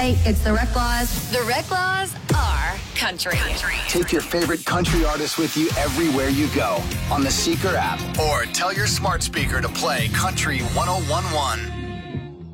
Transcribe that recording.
Hey, it's the Reclaws. The Reclaws are country. Take your favorite country artists with you everywhere you go on the Seeker app, or tell your smart speaker to play Country 101.1.